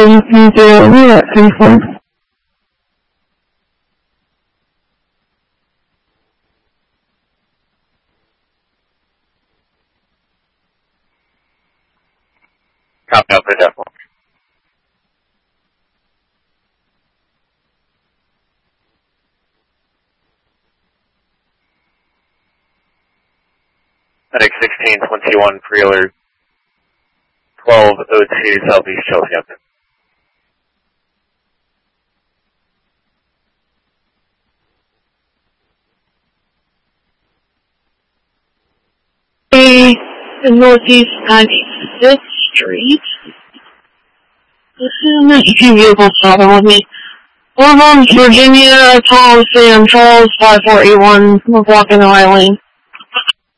we're at 3-4. Copy out for Devil. Medic 1621 pre-alert 1202 Southeast Chelsea Hampton. In Northeast 96th Street. This is an EQ vehicle stopping with me. Orleans, Virginia, Tom, Sam, Charles, 5481, we're blocking the right lane.